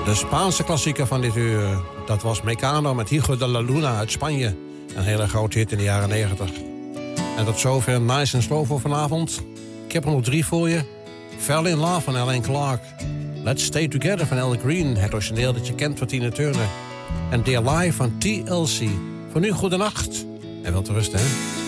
De Spaanse klassieker van dit uur, dat was Mecano met Hijo de la Luna uit Spanje. Een hele grote hit in de jaren 90. En tot zover Nice en Slow voor vanavond. Ik heb er nog 3 voor je. Fell in Love van Alain Clark. Let's Stay Together van Al Green, het origineel dat je kent van Tina Turner. En Dear Life van TLC. Voor nu goedenacht en wel te rusten, hè.